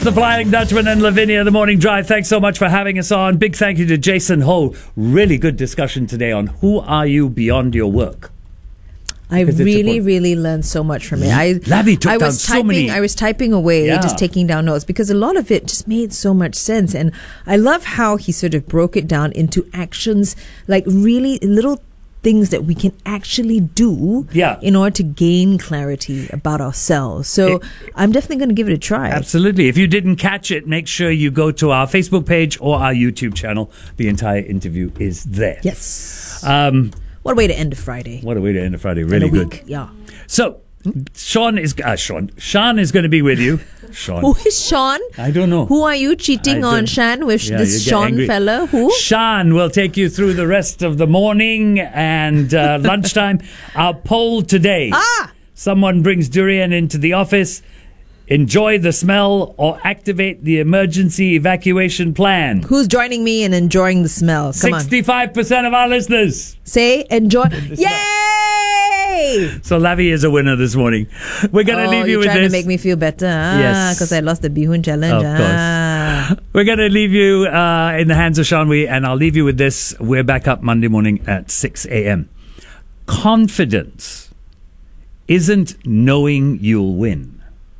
The Flying Dutchman and Lavinia, the Morning Drive. Thanks so much for having us on. Big thank you to Jason Ho. Really good discussion today on who are you beyond your work. I really learned so much from it. Lavi took down so many. I was typing away, just taking down notes, because a lot of it just made so much sense. And I love how he sort of broke it down into actions, like really little things that we can actually do in order to gain clarity about ourselves. So I'm definitely going to give it a try. Absolutely. If you didn't catch it, make sure you go to our Facebook page or our YouTube channel. The entire interview is there. Yes. What a way to end a Friday. What a way to end a Friday. Really good. Yeah. So, Sean is going to be with you. Sean. Who is Sean? I don't know. Who are you cheating on, Shan, with this Sean angry. fella? Who? Sean will take you through the rest of the morning and lunchtime. Our poll today. Someone brings durian into the office. Enjoy the smell or activate the emergency evacuation plan. Who's joining me in enjoying the smell? Come 65% of our listeners say enjoy. Yay! So Lavi is a winner this morning. We're going to leave you with this. You're trying to make me feel better. Yes. Because I lost the Bihun challenge. Of course. We're going to leave you in the hands of Sean Wee, and I'll leave you with this. We're back up Monday morning at 6 a.m. Confidence isn't knowing you'll win.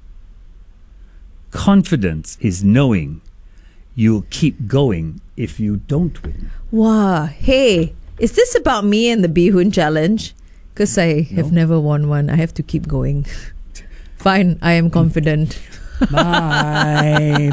Confidence is knowing you'll keep going if you don't win. Wow. Hey, is this about me and the Bihun challenge? Because I have never won one. I have to keep going. Fine, I am confident. Bye.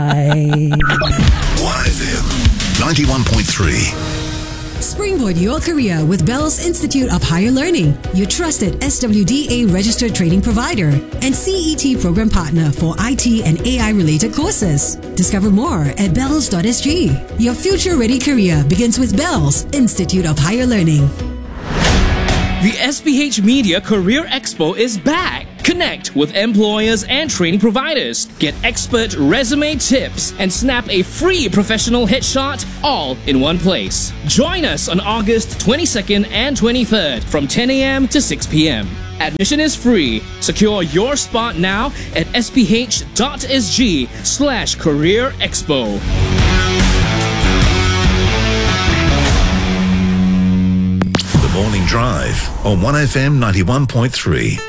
1FM 91.3. Springboard your career with Bell's Institute of Higher Learning, your trusted SWDA registered training provider and CET program partner for IT and AI related courses. Discover more at bells.sg. Your future ready career begins with Bell's Institute of Higher Learning. The SPH Media Career Expo is back. Connect with employers and training providers. Get expert resume tips and snap a free professional headshot all in one place. Join us on August 22nd and 23rd from 10 a.m. to 6 p.m. Admission is free. Secure your spot now at sph.sg/career expo. The Morning Drive on 1FM 91.3.